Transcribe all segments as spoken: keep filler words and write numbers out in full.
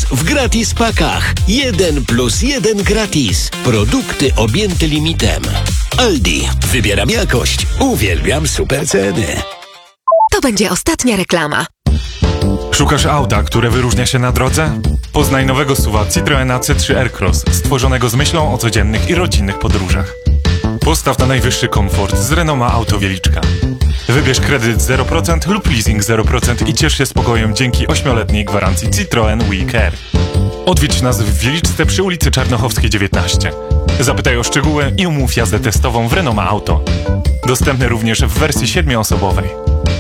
w gratis pakach. Jeden plus jeden gratis. Produkty objęte limitem. Aldi. Wybieram jakość. Uwielbiam super ceny. To będzie ostatnia reklama. Szukasz auta, które wyróżnia się na drodze? Poznaj nowego S U V-a Citroena C trzy Aircross, stworzonego z myślą o codziennych i rodzinnych podróżach. Postaw na najwyższy komfort z Renoma Auto Wieliczka. Wybierz kredyt zero procent lub leasing zero procent i ciesz się spokojem dzięki ośmioletniej gwarancji Citroen We Care. Odwiedź nas w Wieliczce przy ulicy Czarnochowskiej dziewiętnaście. Zapytaj o szczegóły i umów jazdę testową w Renoma Auto. Dostępny również w wersji siedmioosobowej.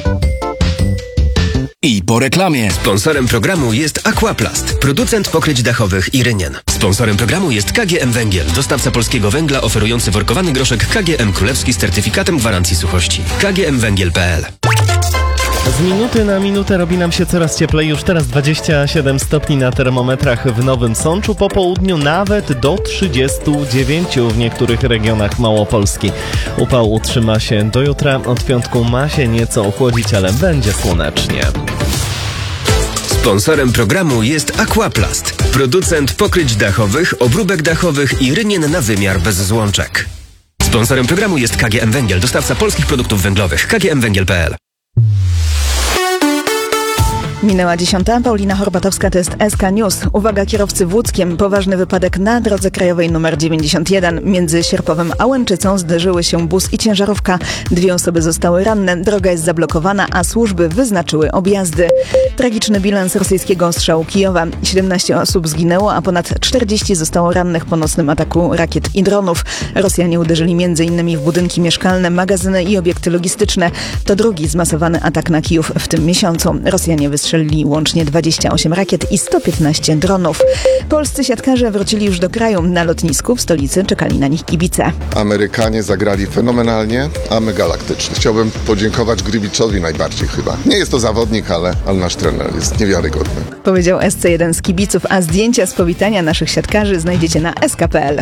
I po reklamie. Sponsorem programu jest Aquaplast, producent pokryć dachowych i rynien. Sponsorem programu jest K G M Węgiel, dostawca polskiego węgla oferujący workowany groszek K G M Królewski z certyfikatem gwarancji suchości. K G M Węgiel kropka P L. Z minuty na minutę robi nam się coraz cieplej. Już teraz dwadzieścia siedem stopni na termometrach w Nowym Sączu. Po południu nawet do trzydziestu dziewięciu w niektórych regionach Małopolski. Upał utrzyma się do jutra. Od piątku ma się nieco ochłodzić, ale będzie słonecznie. Sponsorem programu jest Aquaplast, producent pokryć dachowych, obróbek dachowych i rynien na wymiar bez złączek. Sponsorem programu jest K G M Węgiel, dostawca polskich produktów węglowych. K G M Węgiel kropka P L. Minęła dziesiąta. Paulina Horbatowska, to jest S K News. Uwaga kierowcy w Łódzkiem. Poważny wypadek na drodze krajowej numer dziewięćdziesiąt jeden. Między Sierpowem a Łęczycą zderzyły się bus i ciężarówka. Dwie osoby zostały ranne. Droga jest zablokowana, a służby wyznaczyły objazdy. Tragiczny bilans rosyjskiego ostrzału Kijowa. siedemnaście osób zginęło, a ponad czterdzieści zostało rannych po nocnym ataku rakiet i dronów. Rosjanie uderzyli między innymi w budynki mieszkalne, magazyny i obiekty logistyczne. To drugi zmasowany atak na Kijów w tym miesiącu. Rosjanie wystrzelili łącznie dwadzieścia osiem rakiet i sto piętnaście dronów. Polscy siatkarze wrócili już do kraju. Na lotnisku w stolicy czekali na nich kibice. Amerykanie zagrali fenomenalnie, a my galaktycznie. Chciałbym podziękować Grybiczowi najbardziej chyba. Nie jest to zawodnik, ale, ale nasz trener jest niewiarygodny. Powiedział S C jeden z kibiców, a zdjęcia z powitania naszych siatkarzy znajdziecie na S K kropka P L.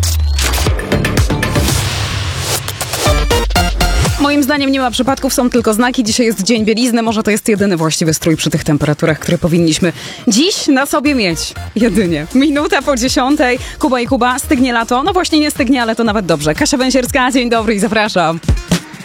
Moim zdaniem nie ma przypadków, są tylko znaki. Dzisiaj jest dzień bielizny, może to jest jedyny właściwy strój przy tych temperaturach, które powinniśmy dziś na sobie mieć. Jedynie. Minuta po dziesiątej. Kuba i Kuba, stygnie lato? No właśnie nie stygnie, ale to nawet dobrze. Kasia Węsierska, dzień dobry i zapraszam.